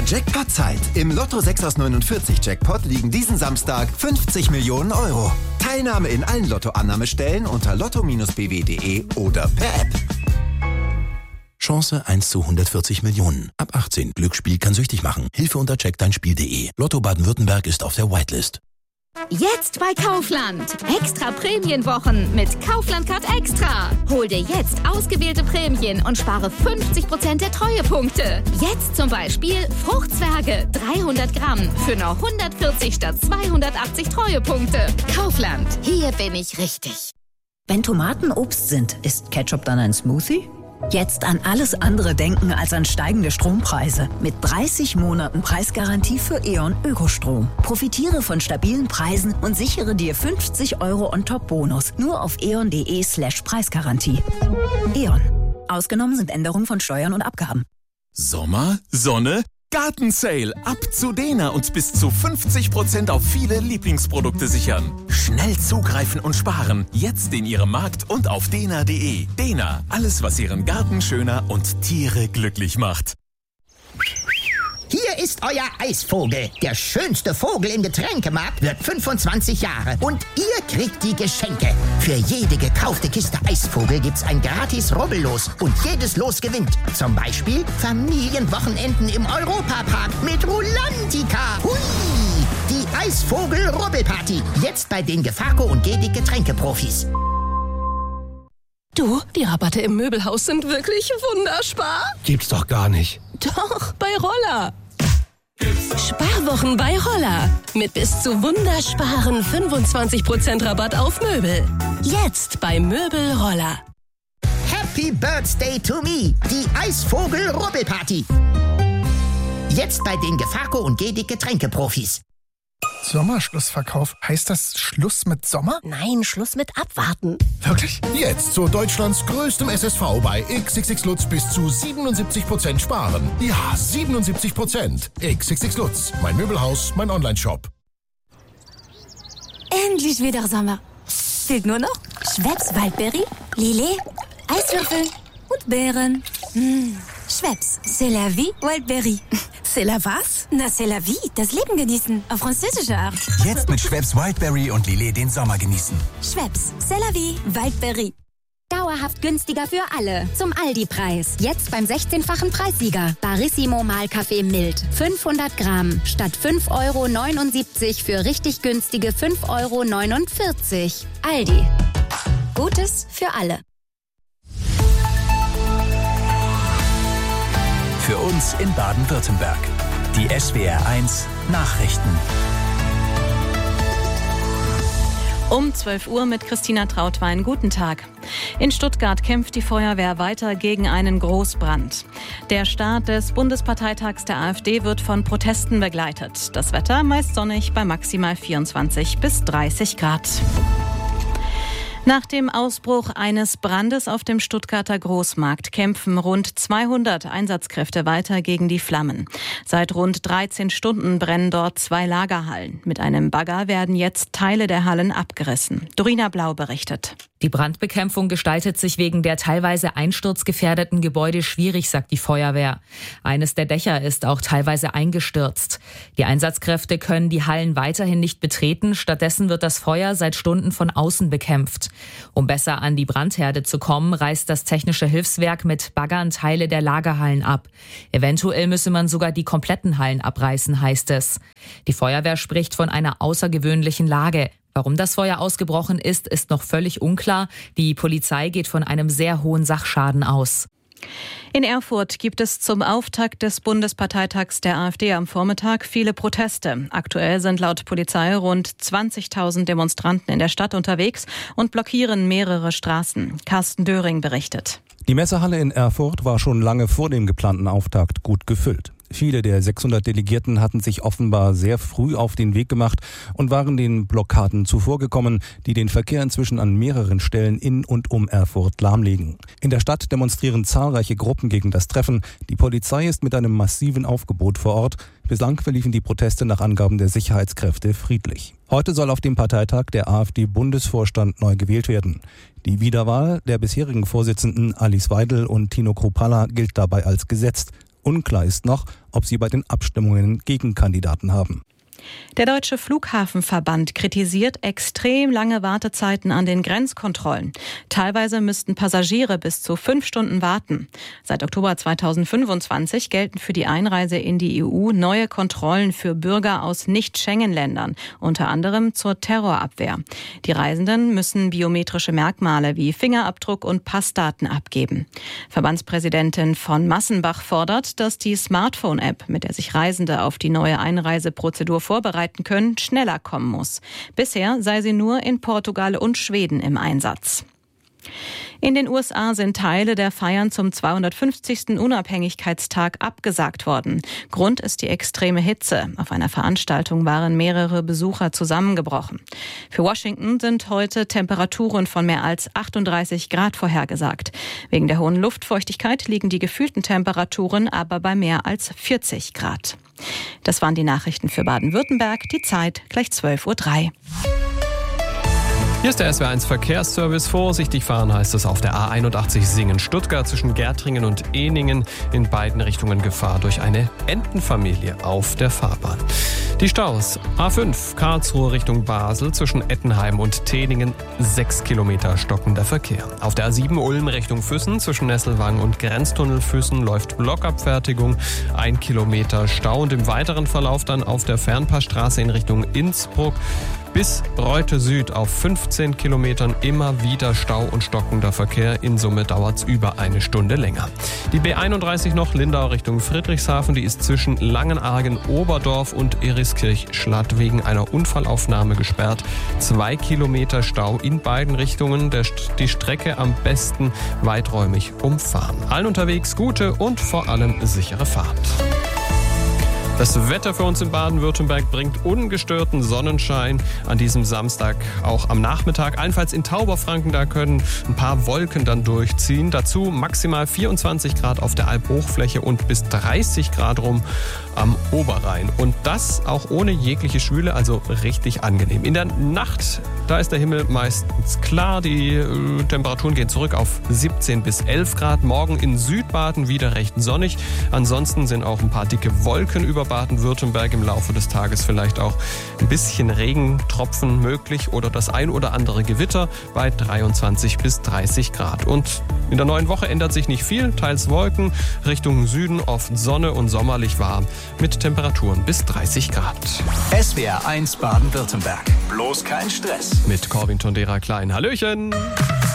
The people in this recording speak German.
Jackpot-Zeit. Im Lotto 6 aus 49 Jackpot liegen diesen Samstag 50 Millionen Euro. Teilnahme in allen Lottoannahmestellen unter lotto-bw.de oder per App. Chance 1 zu 140 Millionen. Ab 18. Glücksspiel kann süchtig machen. Hilfe unter checkdeinspiel.de. Lotto Baden-Württemberg ist auf der Whitelist. Jetzt bei Kaufland. Extra Prämienwochen mit Kaufland Card Extra. Hol dir jetzt ausgewählte Prämien und spare 50% der Treuepunkte. Jetzt zum Beispiel Fruchtzwerge 300 Gramm für nur 140 statt 280 Treuepunkte. Kaufland. Hier bin ich richtig. Wenn Tomaten Obst sind, ist Ketchup dann ein Smoothie? Jetzt an alles andere denken als an steigende Strompreise. Mit 30 Monaten Preisgarantie für E.ON Ökostrom. Profitiere von stabilen Preisen und sichere dir 50 € On-Top-Bonus. Nur auf eon.de/Preisgarantie. E.ON. Ausgenommen sind Änderungen von Steuern und Abgaben. Sommer, Sonne, Gartensale. Ab zu Dena und bis zu 50% auf viele Lieblingsprodukte sichern. Schnell zugreifen und sparen. Jetzt in Ihrem Markt und auf dena.de. Dena, alles was Ihren Garten schöner und Tiere glücklich macht. Hier ist euer Eisvogel. Der schönste Vogel im Getränkemarkt wird 25 Jahre. Und ihr kriegt die Geschenke. Für jede gekaufte Kiste Eisvogel gibt's ein gratis Rubbellos. Und jedes Los gewinnt. Zum Beispiel Familienwochenenden im Europapark mit Rulantica. Hui! Die Eisvogel-Rubbelparty. Jetzt bei den Gefaco und Gedig Getränkeprofis. Du, die Rabatte im Möbelhaus sind wirklich wunderspar. Gibt's doch gar nicht. Doch, bei Roller. Sparwochen bei Roller. Mit bis zu wundersparen 25% Rabatt auf Möbel. Jetzt bei Möbel Roller. Happy Birthday to me. Die Eisvogel-Rubbelparty. Jetzt bei den Gefaco und Gedig Getränkeprofis. Sommerschlussverkauf. Heißt das Schluss mit Sommer? Nein, Schluss mit Abwarten. Wirklich? Jetzt zu Deutschlands größtem SSV bei XXX Lutz bis zu 77% sparen. Ja, 77%. XXX Lutz. Mein Möbelhaus, mein Onlineshop. Endlich wieder Sommer. Fehlt nur noch Schweppes Waldbeere, Lillet, Eiswürfel und Beeren. Schweppes, c'est la vie, Wildberry. C'est la was? Na, c'est la vie, das Leben genießen, auf französische Art. Jetzt mit Schweppes Wildberry und Lillet den Sommer genießen. Schweppes, c'est la vie, Wildberry. Dauerhaft günstiger für alle. Zum Aldi-Preis. Jetzt beim 16-fachen Preissieger. Barissimo Mahlkaffee mild. 500 Gramm. Statt 5,79 € für richtig günstige 5,49 €. Aldi. Gutes für alle. Für uns in Baden-Württemberg. Die SWR1 Nachrichten. Um 12 Uhr mit Christina Trautwein. Guten Tag. In Stuttgart kämpft die Feuerwehr weiter gegen einen Großbrand. Der Start des Bundesparteitags der AfD wird von Protesten begleitet. Das Wetter meist sonnig bei maximal 24 bis 30 Grad. Nach dem Ausbruch eines Brandes auf dem Stuttgarter Großmarkt kämpfen rund 200 Einsatzkräfte weiter gegen die Flammen. Seit rund 13 Stunden brennen dort 2 Lagerhallen. Mit einem Bagger werden jetzt Teile der Hallen abgerissen. Dorina Blau berichtet. Die Brandbekämpfung gestaltet sich wegen der teilweise einsturzgefährdeten Gebäude schwierig, sagt die Feuerwehr. Eines der Dächer ist auch teilweise eingestürzt. Die Einsatzkräfte können die Hallen weiterhin nicht betreten. Stattdessen wird das Feuer seit Stunden von außen bekämpft. Um besser an die Brandherde zu kommen, reißt das Technische Hilfswerk mit Baggern Teile der Lagerhallen ab. Eventuell müsse man sogar die kompletten Hallen abreißen, heißt es. Die Feuerwehr spricht von einer außergewöhnlichen Lage. Warum das Feuer ausgebrochen ist, ist noch völlig unklar. Die Polizei geht von einem sehr hohen Sachschaden aus. In Erfurt gibt es zum Auftakt des Bundesparteitags der AfD am Vormittag viele Proteste. Aktuell sind laut Polizei rund 20.000 Demonstranten in der Stadt unterwegs und blockieren mehrere Straßen. Carsten Döring berichtet. Die Messehalle in Erfurt war schon lange vor dem geplanten Auftakt gut gefüllt. Viele der 600 Delegierten hatten sich offenbar sehr früh auf den Weg gemacht und waren den Blockaden zuvorgekommen, die den Verkehr inzwischen an mehreren Stellen in und um Erfurt lahmlegen. In der Stadt demonstrieren zahlreiche Gruppen gegen das Treffen. Die Polizei ist mit einem massiven Aufgebot vor Ort. Bislang verliefen die Proteste nach Angaben der Sicherheitskräfte friedlich. Heute soll auf dem Parteitag der AfD-Bundesvorstand neu gewählt werden. Die Wiederwahl der bisherigen Vorsitzenden Alice Weidel und Tino Kruppalla gilt dabei als gesetzt. Unklar ist noch, ob sie bei den Abstimmungen Gegenkandidaten haben. Der Deutsche Flughafenverband kritisiert extrem lange Wartezeiten an den Grenzkontrollen. Teilweise müssten Passagiere bis zu 5 Stunden warten. Seit Oktober 2025 gelten für die Einreise in die EU neue Kontrollen für Bürger aus Nicht-Schengen-Ländern, unter anderem zur Terrorabwehr. Die Reisenden müssen biometrische Merkmale wie Fingerabdruck und Passdaten abgeben. Verbandspräsidentin von Massenbach fordert, dass die Smartphone-App, mit der sich Reisende auf die neue Einreiseprozedur vorbereiten können, schneller kommen muss. Bisher sei sie nur in Portugal und Schweden im Einsatz. In den USA sind Teile der Feiern zum 250. Unabhängigkeitstag abgesagt worden. Grund ist die extreme Hitze. Auf einer Veranstaltung waren mehrere Besucher zusammengebrochen. Für Washington sind heute Temperaturen von mehr als 38 Grad vorhergesagt. Wegen der hohen Luftfeuchtigkeit liegen die gefühlten Temperaturen aber bei mehr als 40 Grad. Das waren die Nachrichten für Baden-Württemberg. Die Zeit gleich 12:03 Uhr. Hier ist der SWR1 Verkehrsservice. Vorsichtig fahren heißt es auf der A81 Singen-Stuttgart zwischen Gärtringen und Ehningen. In beiden Richtungen Gefahr durch eine Entenfamilie auf der Fahrbahn. Die Staus. A5 Karlsruhe Richtung Basel zwischen Ettenheim und Teningen 6 Kilometer stockender Verkehr. Auf der A7 Ulm Richtung Füssen zwischen Nesselwang und Grenztunnel Füssen läuft Blockabfertigung. 1 Kilometer Stau und im weiteren Verlauf dann auf der Fernpassstraße in Richtung Innsbruck bis Reute Süd auf 15 Kilometern immer wieder Stau und stockender Verkehr. In Summe dauert es über eine Stunde länger. Die B31 noch Lindau Richtung Friedrichshafen, die ist zwischen Langenargen, Oberdorf und Eriskirch-Schlatt wegen einer Unfallaufnahme gesperrt. 2 Kilometer Stau in beiden Richtungen. Die Strecke am besten weiträumig umfahren. Allen unterwegs gute und vor allem sichere Fahrt. Das Wetter für uns in Baden-Württemberg bringt ungestörten Sonnenschein an diesem Samstag, auch am Nachmittag. Allenfalls in Tauberfranken, da können ein paar Wolken dann durchziehen. Dazu maximal 24 Grad auf der Albhochfläche und bis 30 Grad rum am Oberrhein. Und das auch ohne jegliche Schwüle, also richtig angenehm. In der Nacht, da ist der Himmel meistens klar. Die Temperaturen gehen zurück auf 17 bis 11 Grad. Morgen in Südbaden wieder recht sonnig. Ansonsten sind auch ein paar dicke Wolken über Baden-Württemberg, im Laufe des Tages vielleicht auch ein bisschen Regentropfen möglich oder das ein oder andere Gewitter bei 23 bis 30 Grad. Und in der neuen Woche ändert sich nicht viel, teils Wolken, Richtung Süden oft Sonne und sommerlich warm mit Temperaturen bis 30 Grad. SWR1 Baden-Württemberg. Bloß kein Stress. Mit Corwin Tondera Klein. Hallöchen!